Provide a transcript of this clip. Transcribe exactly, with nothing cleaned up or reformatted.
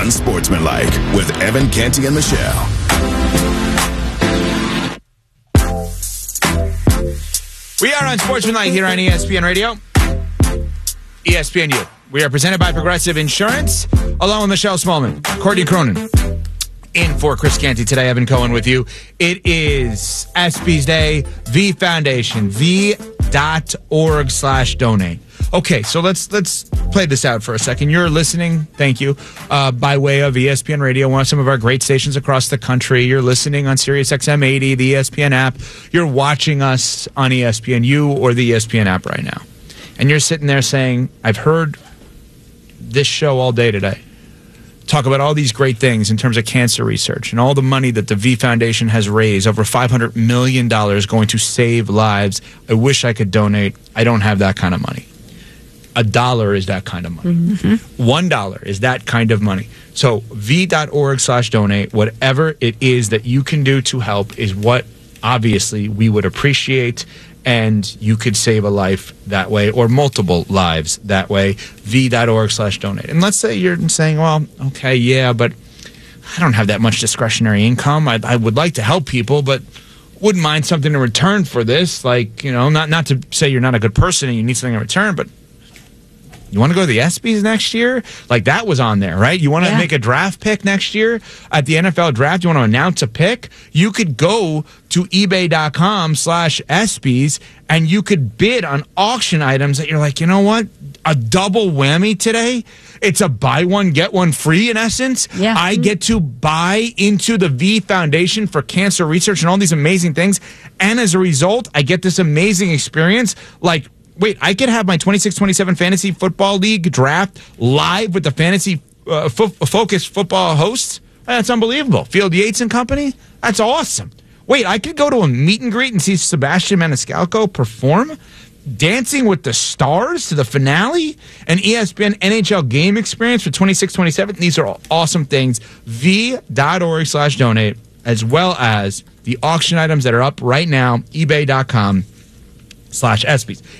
Unsportsmanlike with Evan Canty and Michelle. We are Unsportsmanlike here on E S P N Radio. E S P N U. We are presented by Progressive Insurance, along with Michelle Smallman, Courtney Cronin. In for Chris Canty today, Evan Cohen with you. It is ESPYs Day, V Foundation, v.org slash donate. Okay, so let's let's play this out for a second. You're listening, thank you, uh, by way of E S P N Radio, one of some of our great stations across the country. You're listening on Sirius X M eighty, the E S P N app. You're watching us on E S P N U or the E S P N app right now. And you're sitting there saying, I've heard this show all day today talk about all these great things in terms of cancer research and all the money that the V Foundation has raised, over five hundred million dollars going to save lives. I wish I could donate. I don't have that kind of money. A dollar is that kind of money. Mm-hmm. One dollar is that kind of money. So v.org slash donate, whatever it is that you can do to help is what obviously we would appreciate, and you could save a life that way or multiple lives that way. v.org slash donate. And let's say you're saying, well, okay, yeah, but I don't have that much discretionary income. I, I would like to help people, but wouldn't mind something in return for this. Like, you know, not, not to say you're not a good person and you need something in return, but you want to go to the ESPYs next year? Like, that was on there, right? You want to yeah. make a draft pick next year at the N F L draft? You want to announce a pick? You could go to ebay.com slash ESPYs and you could bid on auction items that you're like, you know what? A double whammy today? It's a buy one, get one free in essence. Yeah. I get to buy into the V Foundation for Cancer Research and all these amazing things. And as a result, I get this amazing experience. Like, wait, I could have my twenty-six twenty-seven Fantasy Football League draft live with the Fantasy uh, fo- Focus football hosts? That's unbelievable. Field Yates and company? That's awesome. Wait, I could go to a meet and greet and see Sebastian Maniscalco perform? Dancing with the Stars to the finale? An E S P N N H L game experience for twenty-six twenty-seven? These are all awesome things. v.org slash donate, as well as the auction items that are up right now, ebay.com slash ESPYs.